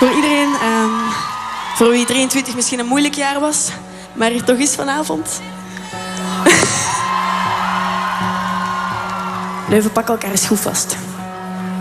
Voor iedereen, voor wie 23 misschien een moeilijk jaar was, maar er toch is vanavond. Leuven, pak elkaar eens goed vast.